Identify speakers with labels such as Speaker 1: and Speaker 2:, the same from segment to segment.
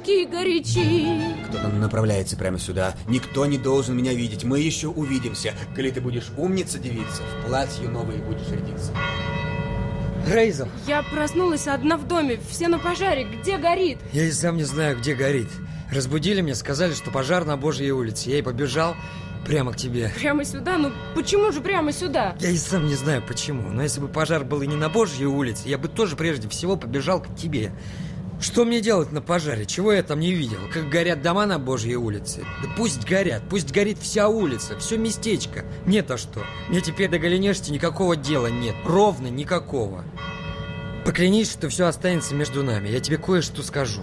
Speaker 1: такие горячи.
Speaker 2: Кто-то направляется прямо сюда. Никто не должен меня видеть. Мы еще увидимся. Коли ты будешь умница девица, в платье новые будешь рядиться.
Speaker 3: Рейзел!
Speaker 1: Я проснулась одна в доме. Все на пожаре. Где горит?
Speaker 3: Я и сам не знаю, где горит. Разбудили меня, сказали, что пожар на Божьей улице. Я и побежал прямо к тебе.
Speaker 1: Прямо сюда? Ну почему же прямо сюда?
Speaker 3: Я и сам не знаю почему. Но если бы пожар был и не на Божьей улице, я бы тоже прежде всего побежал к тебе. Что мне делать на пожаре? Чего я там не видел? Как горят дома на Божьей улице? Да пусть горят, пусть горит вся улица, все местечко. Мне-то что? Мне теперь до Голенешти никакого дела нет. Ровно никакого. Поклянись, что все останется между нами. Я тебе кое-что скажу.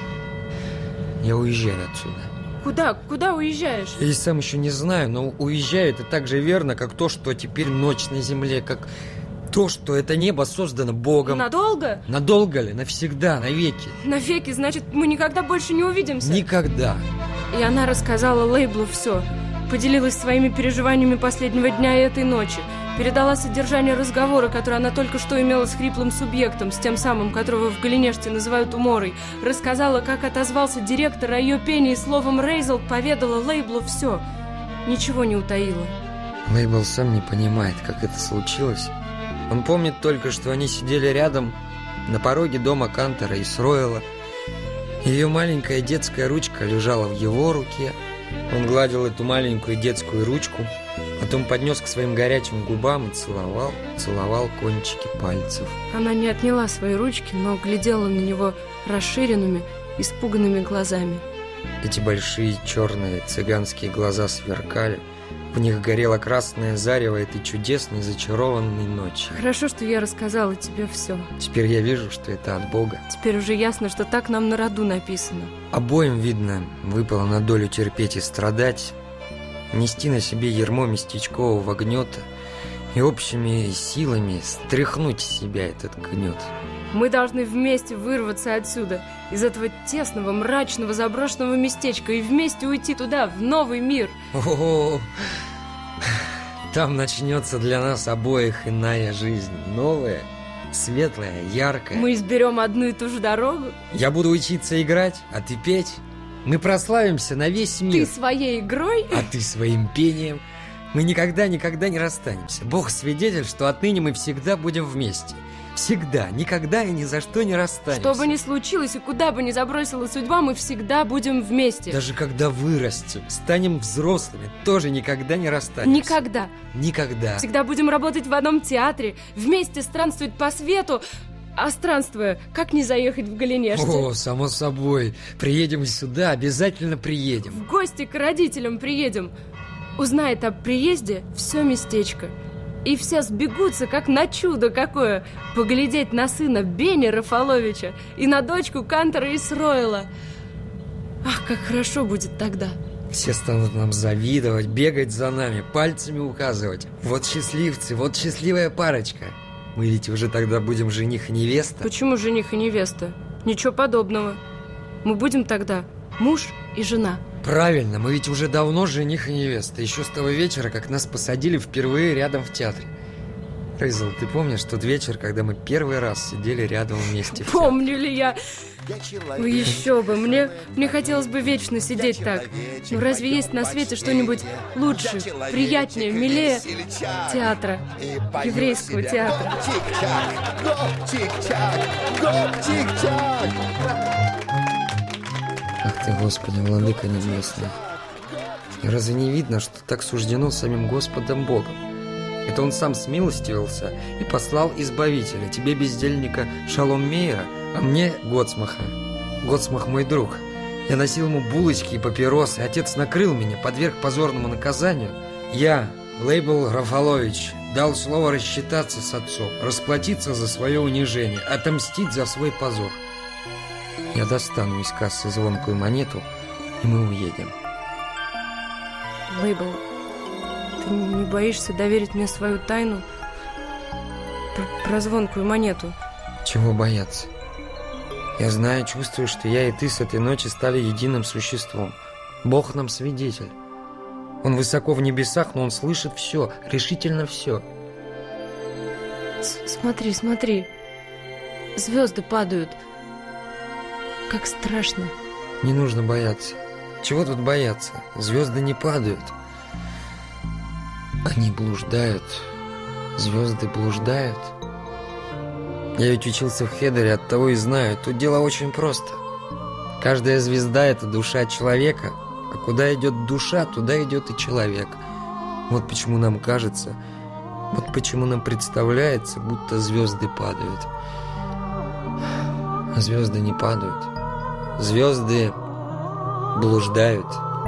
Speaker 3: Я уезжаю отсюда.
Speaker 1: Куда? Куда уезжаешь?
Speaker 3: Я и сам еще не знаю, но уезжаю это так же верно, как то, что теперь ночь на земле, как то, что это небо создано Богом.
Speaker 1: Надолго?
Speaker 3: Надолго ли? Навсегда, навеки.
Speaker 1: Навеки, значит, мы никогда больше не увидимся?
Speaker 3: Никогда.
Speaker 1: И она рассказала Лейблу все. Поделилась своими переживаниями последнего дня и этой ночи. Передала содержание разговора, который она только что имела с хриплым субъектом, с тем самым, которого в Голенеште называют уморой. Рассказала, как отозвался директор о ее пении, словом Рейзел поведала Лейблу все. Ничего не утаила.
Speaker 3: Лейбл сам не понимает, как это случилось. Он помнит только, что они сидели рядом на пороге дома Кантера и Сройла. Ее маленькая детская ручка лежала в его руке. Он гладил эту маленькую детскую ручку, потом поднес к своим горячим губам и целовал кончики пальцев.
Speaker 1: Она не отняла свои ручки, но глядела на него расширенными, испуганными глазами.
Speaker 3: Эти большие черные цыганские глаза сверкали. В них горело красное зарево этой чудесной, зачарованной ночи.
Speaker 1: Хорошо, что я рассказала тебе все.
Speaker 3: Теперь я вижу, что это от Бога.
Speaker 1: Теперь уже ясно, что так нам на роду написано.
Speaker 3: Обоим, видно, выпало на долю терпеть и страдать, нести на себе ярмо местечкового гнета и общими силами стряхнуть с себя этот гнет.
Speaker 1: Мы должны вместе вырваться отсюда, из этого тесного, мрачного, заброшенного местечка, и вместе уйти туда, в новый мир.
Speaker 3: О-о-о! Там начнется для нас обоих иная жизнь, новая, светлая, яркая.
Speaker 1: Мы изберем одну и ту же дорогу.
Speaker 3: Я буду учиться играть, а ты петь. Мы прославимся на весь мир.
Speaker 1: Ты своей игрой,
Speaker 3: а ты своим пением. Мы никогда не расстанемся. Бог свидетель, что отныне мы всегда будем вместе. Всегда, никогда и ни за что не расстанемся.
Speaker 1: Что бы ни случилось и куда бы ни забросила судьба, мы всегда будем вместе.
Speaker 3: Даже когда вырастем, станем взрослыми, тоже никогда не расстанемся.
Speaker 1: Никогда.
Speaker 3: Никогда.
Speaker 1: Всегда будем работать в одном театре, вместе странствовать по свету. А странствуя, как не заехать в Голенеште?
Speaker 3: О, само собой. Приедем сюда, обязательно приедем.
Speaker 1: В гости к родителям приедем. Узнает о приезде все местечко. И все сбегутся, как на чудо какое, поглядеть на сына Бени Рафаловича и на дочку Кантера Исроила. Ах, как хорошо будет тогда.
Speaker 3: Все станут нам завидовать, бегать за нами, пальцами указывать. Вот счастливцы, вот счастливая парочка. Мы ведь уже тогда будем жених и невеста.
Speaker 1: Почему жених и невеста? Ничего подобного. Мы будем тогда муж и жена.
Speaker 3: Правильно, мы ведь уже давно жених и невеста. Еще с того вечера, как нас посадили впервые рядом в театре. Рейзел, ты помнишь тот вечер, когда мы первый раз сидели рядом вместе?
Speaker 1: Помню ли я? Ну еще бы, мне хотелось бы вечно сидеть так. Ну разве есть на свете что-нибудь лучше, приятнее, милее театра, еврейского театра?
Speaker 3: Ах ты, Господи, Владыка Небесный! И разве не видно, что так суждено самим Господом Богом? Это Он сам смилостивился и послал Избавителя, тебе, бездельника Шалом Мейера, а мне Гоцмаха. Гоцмах мой друг. Я носил ему булочки и папиросы, отец накрыл меня, подверг позорному наказанию. Я, Лейбл Рафалович, дал слово рассчитаться с отцом, расплатиться за свое унижение, отомстить за свой позор. Я достану из кассы звонкую монету, и мы уедем.
Speaker 1: Лейбл, ты не боишься доверить мне свою тайну про звонкую монету?
Speaker 3: Чего бояться? Я знаю, чувствую, что я и ты с этой ночи стали единым существом. Бог нам свидетель. Он высоко в небесах, но Он слышит все, решительно все.
Speaker 1: Смотри, смотри. Звезды падают. Как страшно.
Speaker 3: Не нужно бояться. Чего тут бояться? Звезды не падают. Они блуждают. Звезды блуждают. Я ведь учился в Хедере, оттого и знаю. Тут дело очень просто. Каждая звезда – это душа человека, а куда идет душа, туда идет и человек. Вот почему нам кажется, вот почему нам представляется, будто звезды падают. А звезды не падают. Звезды блуждают.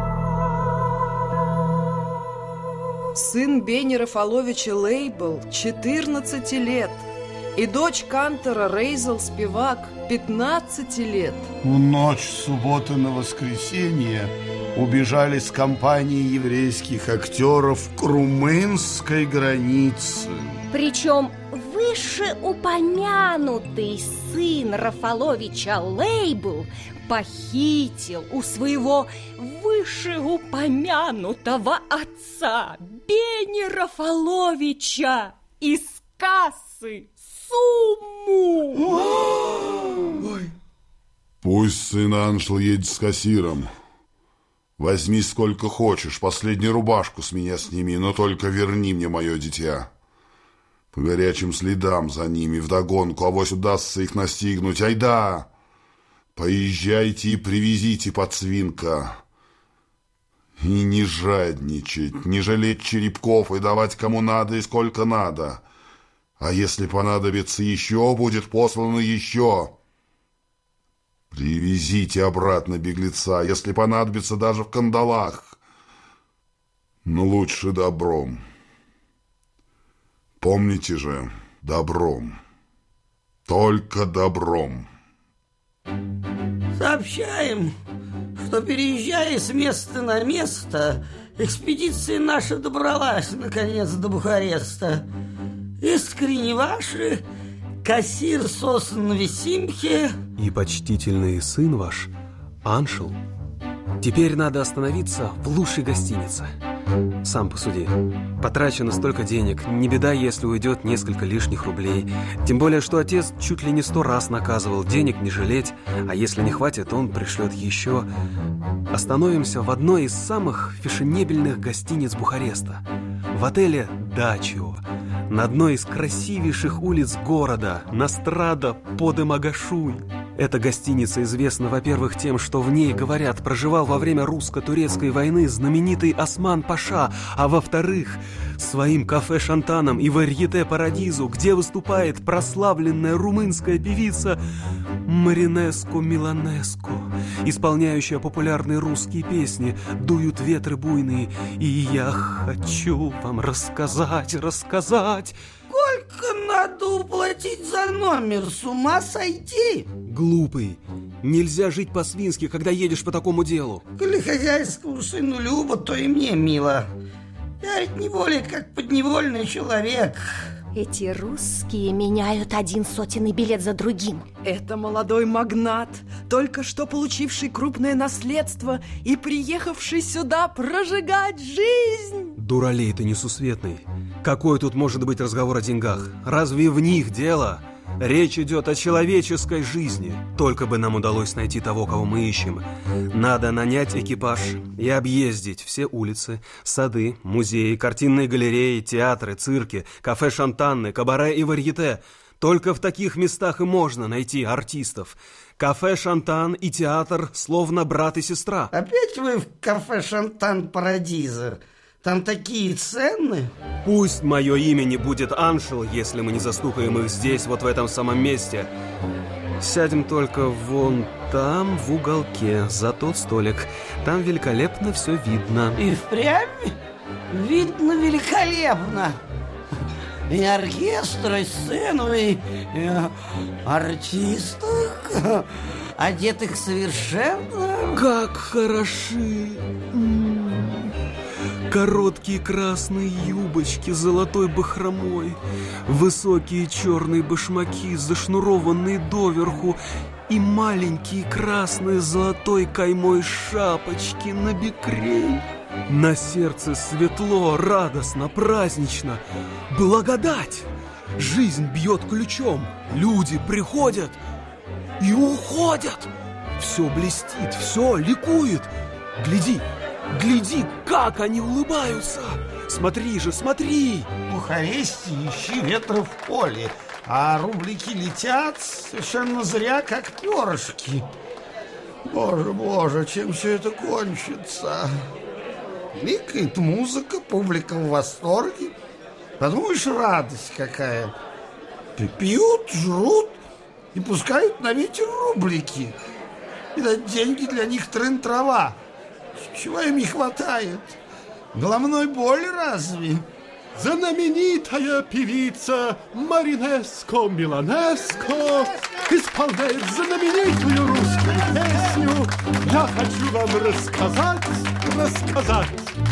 Speaker 4: Сын Бени Рафаловича Лейбл 14 лет. И дочь кантора Рейзел Спивак 15 лет.
Speaker 5: В ночь с субботы на воскресенье убежали с компанией еврейских актеров к румынской границе.
Speaker 6: Причем вышеупомянутый сын Рафаловича Лейбл похитил у своего вышеупомянутого отца Бени Рафаловича из кассы сумму.
Speaker 5: Пусть сын Аншел едет с кассиром. Возьми сколько хочешь, последнюю рубашку с меня сними, но только верни мне мое дитя. По горячим следам за ними вдогонку, авось удастся их настигнуть. Айда! Поезжайте и привезите подсвинка. И не жадничать, не жалеть черепков и давать кому надо и сколько надо. А если понадобится еще, будет послано еще. Привезите обратно беглеца, если понадобится, даже в кандалах. Но лучше добром. Помните же, добром. Только добром.
Speaker 7: Сообщаем, что, переезжая с места на место, экспедиция наша добралась, наконец, до Бухареста. Искренне ваши, кассир Сосан Весимхе
Speaker 8: и почтительный сын ваш, Аншел. Теперь надо остановиться в лучшей гостинице. Сам посуди. Потрачено столько денег. Не беда, если уйдет несколько лишних рублей. Тем более, что отец чуть ли не 100 раз наказывал денег не жалеть. А если не хватит, он пришлет еще. Остановимся в одной из самых фешенебельных гостиниц Бухареста. В отеле «Дачио». На одной из красивейших улиц города, Настрада под Эмагашуй. Эта гостиница известна, во-первых, тем, что в ней, говорят, проживал во время русско-турецкой войны знаменитый Осман Паша, а во-вторых, своим кафе Шантаном и варьете Парадизу, где выступает прославленная румынская певица Маринеско Миланеско, исполняющая популярные русские песни «Дуют ветры буйные», и я хочу вам рассказать.
Speaker 7: Сколько надо уплатить за номер? С ума сойти?
Speaker 8: Глупый. Нельзя жить по-свински, когда едешь по такому делу.
Speaker 7: Коли хозяйскому сыну любо, то и мне мило. Я ведь не более как подневольный человек.
Speaker 6: Эти русские меняют 1 сотенный билет за другим.
Speaker 4: Это молодой магнат, только что получивший крупное наследство и приехавший сюда прожигать жизнь.
Speaker 8: Дуралей ты несусветный. Какой тут может быть разговор о деньгах? Разве в них дело? Речь идет о человеческой жизни. Только бы нам удалось найти того, кого мы ищем. Надо нанять экипаж и объездить все улицы, сады, музеи, картинные галереи, театры, цирки, кафе Шантанны, кабаре и варьете. Только в таких местах и можно найти артистов. Кафе Шантан и театр словно брат и сестра.
Speaker 7: Опять вы в кафе Шантан Парадиза? Там такие цены.
Speaker 8: Пусть мое имя не будет Аншел, если мы не застукаем их здесь, вот в этом самом месте. Сядем только вон там, в уголке, за тот столик. Там великолепно все видно.
Speaker 7: И впрямь видно великолепно. И оркестр, и сцену, и артистов, одетых совершенно...
Speaker 8: Как хороши! Короткие красные юбочки с золотой бахромой, высокие черные башмаки, зашнурованные доверху, и маленькие красные с золотой каймой шапочки на бекрень. На сердце светло, радостно, празднично. Благодать! Жизнь бьет ключом, люди приходят и уходят. Все блестит, все ликует. Гляди, гляди, как они улыбаются. Смотри же, смотри.
Speaker 7: Бухаресте ищи ветра в поле, а рублики летят совершенно зря, как перышки. Боже, боже, чем все это кончится? Ликает музыка, публика в восторге. Подумаешь, радость какая. Пьют, жрут и пускают на ветер рублики. Видать, деньги для них трын-трава. Чего им не хватает? Головной боли разве?
Speaker 9: Знаменитая певица Маринеско Миланеско исполняет знаменитую русскую песню. Я хочу вам рассказать.